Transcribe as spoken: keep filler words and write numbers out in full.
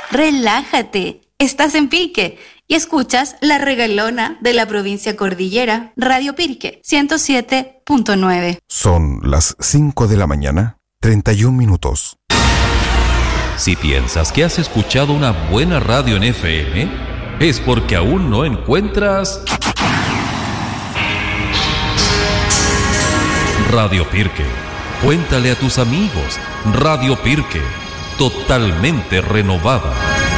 Relájate, estás en Pirque y escuchas La Regalona de la provincia Cordillera, Radio Pirque, ciento siete punto nueve. Son las cinco de la mañana, treinta y un minutos. Si piensas que has escuchado una buena radio en F M, es porque aún no encuentras Radio Pirque. Cuéntale a tus amigos, Radio Pirque, totalmente renovada.